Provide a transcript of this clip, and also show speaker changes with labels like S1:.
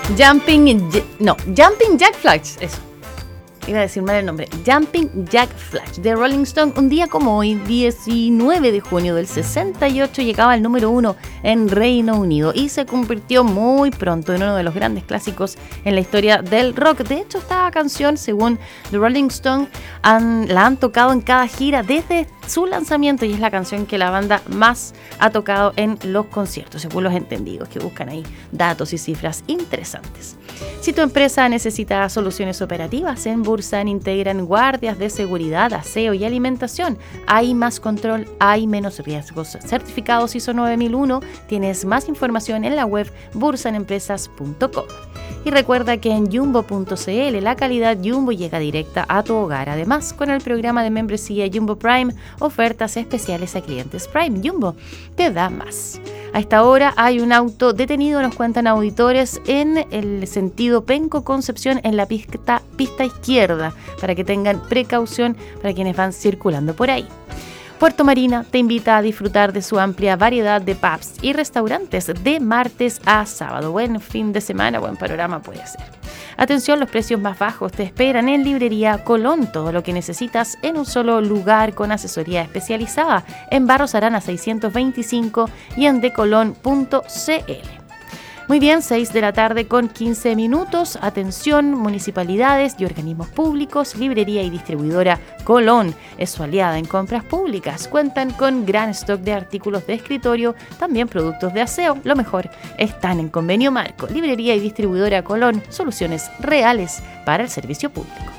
S1: Jumping Jack Flash, eso. Iba a decir mal el nombre. Jumping Jack Flash de Rolling Stone. Un día como hoy, 19 de junio del 68, llegaba al número 1 en Reino Unido y se convirtió muy pronto en uno de los grandes clásicos en la historia del rock. De hecho, esta canción, según The Rolling Stone, la han tocado en cada gira desde su lanzamiento y es la canción que la banda más ha tocado en los conciertos, según los entendidos que buscan ahí datos y cifras interesantes. Si tu empresa necesita soluciones operativas, en Bursan integran guardias de seguridad, aseo y alimentación. Hay más control, hay menos riesgos. Certificados ISO 9001. Tienes más información en la web bursanempresas.com. Y recuerda que en Jumbo.cl la calidad Jumbo llega directa a tu hogar. Además, con el programa de membresía Jumbo Prime, ofertas especiales a clientes Prime. Jumbo te da más. A esta hora hay un auto detenido, nos cuentan auditores, en el sentido Penco-Concepción en la pista izquierda, para que tengan precaución para quienes van circulando por ahí. Puerto Marina te invita a disfrutar de su amplia variedad de pubs y restaurantes de martes a sábado. Buen fin de semana, buen panorama puede ser. Atención, los precios más bajos te esperan en Librería Colón. Todo lo que necesitas en un solo lugar con asesoría especializada en Barros Arana 625 y en decolon.cl. Muy bien, 6 de la tarde con 15 minutos. Atención, municipalidades y organismos públicos. Librería y distribuidora Colón es su aliada en compras públicas. Cuentan con gran stock de artículos de escritorio, también productos de aseo. Lo mejor, están en convenio marco. Librería y distribuidora Colón, soluciones reales para el servicio público.